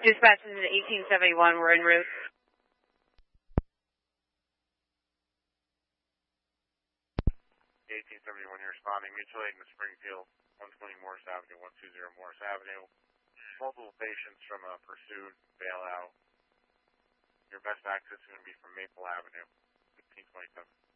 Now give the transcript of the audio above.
Dispatch is in 1871. We're en route. 1871, you're responding. Mutual aid in Springfield, 120 Morris Avenue, 120 Morris Avenue. Multiple patients from Pursuit, bailout. Your best access is going to be from Maple Avenue, 1527.